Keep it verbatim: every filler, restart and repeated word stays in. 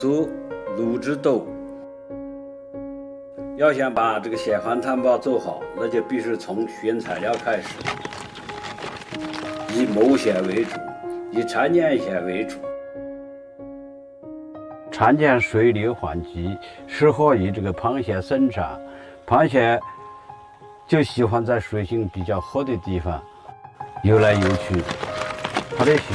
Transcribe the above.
做卤汁豆，要想把这个咸饭汤包做好，那就必须从选材料开始，以毛咸为主，以常见咸为主。常见水流缓急，适合于这个螃蟹生长。螃蟹就喜欢在水性比较厚的地方游来游去，它的